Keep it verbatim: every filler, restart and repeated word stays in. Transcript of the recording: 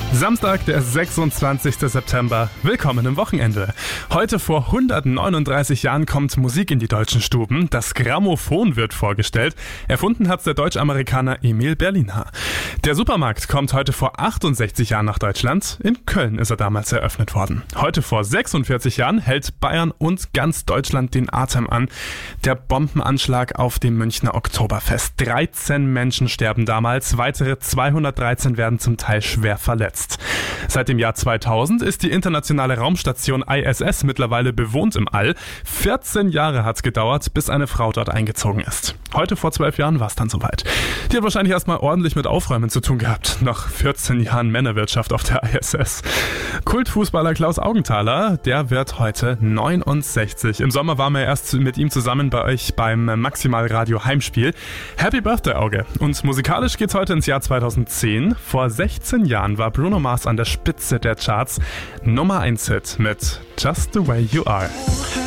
Samstag, der sechsundzwanzigster September. Willkommen im Wochenende. Heute vor hundertneununddreißig Jahren kommt Musik in die deutschen Stuben. Das Grammophon wird vorgestellt. Erfunden hat's der Deutsch-Amerikaner Emil Berliner. Der Supermarkt kommt heute vor achtundsechzig Jahren nach Deutschland. In Köln ist er damals eröffnet worden. Heute vor sechsundvierzig Jahren hält Bayern und ganz Deutschland den Atem an. Der Bombenanschlag auf dem Münchner Oktoberfest. dreizehn Menschen sterben damals, weitere zweihundertdreizehn werden zum Teil schwer verletzt. Seit dem Jahr zweitausend ist die internationale Raumstation I S S mittlerweile bewohnt im All. vierzehn Jahre hat es gedauert, bis eine Frau dort eingezogen ist. Heute vor zwölf Jahren war es dann soweit. Die hat wahrscheinlich erstmal ordentlich mit Aufräumen zu tun gehabt, nach vierzehn Jahren Männerwirtschaft auf der I S S. Kultfußballer Klaus Augenthaler, der wird heute neunundsechzig. Im Sommer waren wir erst mit ihm zusammen bei euch beim Maximalradio Heimspiel. Happy Birthday, Auge! Und musikalisch geht's heute ins Jahr zweitausendzehn. Vor sechzehn Jahren war Bruno Mars an der Spitze der Charts. Nummer eins Hit mit Just the Way You Are.